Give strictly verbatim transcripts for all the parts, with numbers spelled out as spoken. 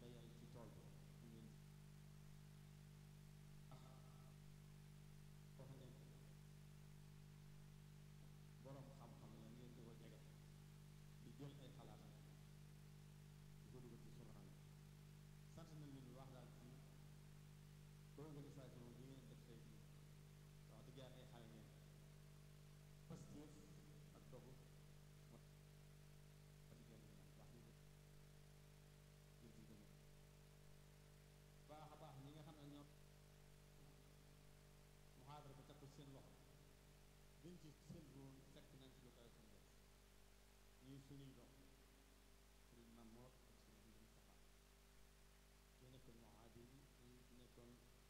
bayal ci tool bi ngeen ah wax ne boroom xam-xam la ngeen di ko jege di jël ay xalaatam di ko dugal ci journal sant nañ leen bu wax daal ci organisation bi ngeen def tey jii wax dëgg yàlla ay xale ngeen positif ak dogu moo wax ni baax a baax ñi nga xam ne ñoom muhaadara ba teg ko seen loxo liñ ci seen woon fekk nañ ci lu koy suñu def ñuy suñuy dox suñu Mamoor ak suñu biir Safa ñu nekkoon muhaadar yi ñu nekkoon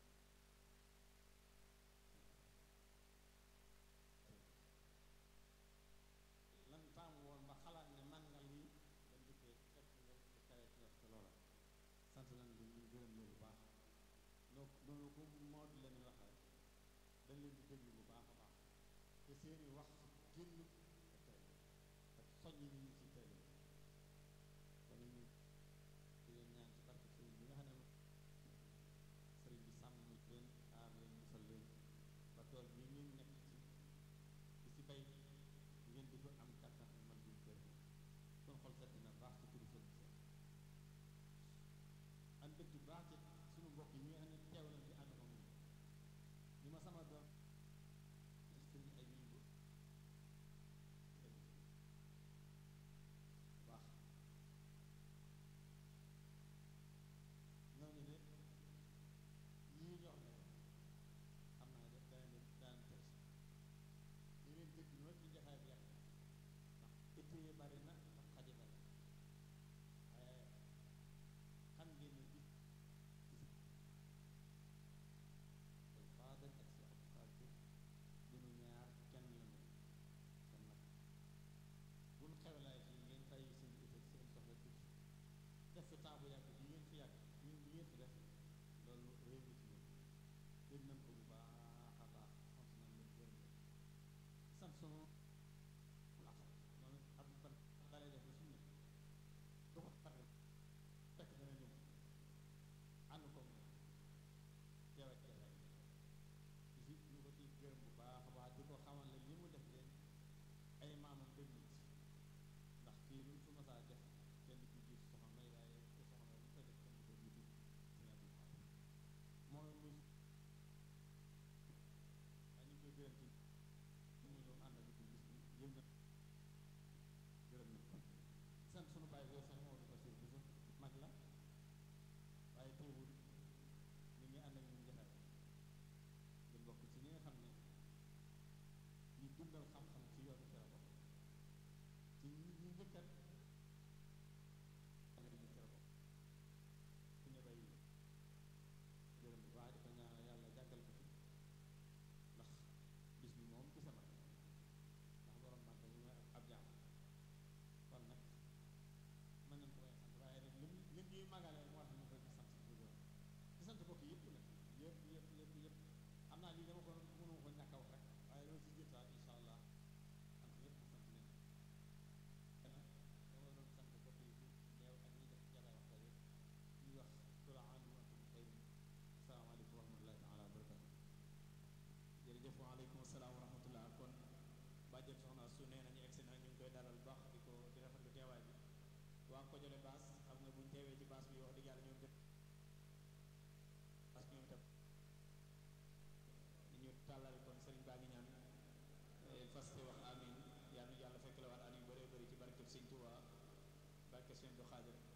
lan taamu woon ba xalaat ne man nga lii dañ dikkee fekk nga di kare ci def loola sant nañ lu ñu gërëm leen bu baax donc loolu ko moo di leen waxee dañ leen di déglu bu baax a baax te seeni wax génn ak tey ak soññ nit ñi ci tey kon ñu di leen ñaan ci barke sëriñ bi nga xam ne sëriñ bi sàmm leen aar leen musal leen ba tool bi ngeen nekk ci di ci bay ngeen di ko am kàttan man duñ kër kon xol set dina baax ci turu sëriñ bi am dëgg bu baax ci suñu mbokk yi ñi nga xam ne teew nañ ci ànd ko moom ni ma sama doom sëriñ ay wiñ bu baax ñooñu ne ñii ñoo ne xam naa def dana leen daan teg ñu leen dëgg noonu ci jaxaay bi yàq ndax itte yi bari na ndax xaji bari waaye xam ngeen ne bi koy faadal ak si ab xaaju dunu ñaar kenn la ñu kon nag bu nu xewlaay fii ngeen bàyyi seen itte seen soxla tuuti def fi temps bu yàgg bi ngeen fi yàgg ñun ñi ngeen fi def loolu réew mi ci ñun dégg nañ ko bu baax a baax sant nañ leen gërëm leen sant sunu lax noonu ab ban dalee def ba suñu du ko pare fekk dana ñëw ànd ko moom teewet jataay si ñu ko ciy gërëm bu baax a baax di ko xamal la li mu def leen ay maamam dégg nañ ci ndax fii luñ fi masaa def kenn ku jiit soxna may waaye ku soxna lu ko def kenn ko jiitu sina bi xam mooy muy waaye ñu koy gërëm ci mu ñëw ànd ak ci gis bi yëg na gërëm nañ ko sant sunu bàyyi boo sax moo di ko sir bi su mag la waaye teewul ñu ngi ànd ak ñun jaxal di bokk ci ñi nga xam ne ñu dundal xam-xam ci yoonu ci la bokk ci ñi ñu njëkkat ñu ci la bokk su ñu bay gërëm bu baax di ko ñaanal yàlla jàggal ko fi ndax bis bi moom du sama ndax borom màgg ñu mooy ab jaam kon nag mën nañ ko koy sant waaye nag lim lim ñuy màggalee moo tax ñu koy sant di gërëm di sant bokk yëpp nag yëpp yëpp yëpp yëpp xam naa lii dama ko mënu ko ñàkk a wax rek waaye loolu si jëtaat incha allah sant yëpp sant leen dana dama doon sant bokk yi fi neew ak ñi def jataay waxtaan yëpp ñuy wax kula an wa antum xayr asalaamaaleykum wa rahmatullahi taala wa barakatu jërëjëf waaleykum salaam wa rahmatullah kon bàjjen soxna su nee nañu egsi na ñu ngi koy dalal baax di ko di rafetlu teewaay bi waa ko jole baas xam nga buñ teewee ci baas bi wax dëgg yàlla ñoom def baas ñoom itam ñu tàllal kon sëriñ baa ngi ñaan fas te wax amin yàlla yàlla fekk la waat at yu bëree bëri ci barkeb sëñ Tuubaa barke sëñ du Xaadir